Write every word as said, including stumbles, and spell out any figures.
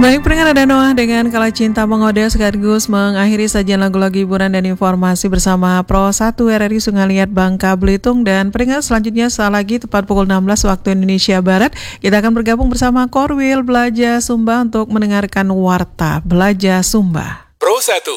Baik, pendengar, ada Noah dengan Kalau Cinta Menggoda sekaligus mengakhiri sajian lagu-lagu hiburan dan informasi bersama Pro satu R R I Sungaliat Bangka Belitung. Dan pendengar, selanjutnya saat lagi tepat pukul enam belas waktu Indonesia Barat, kita akan bergabung bersama Korwil Belaja Sumba untuk mendengarkan Warta Belaja Sumba. Pro satu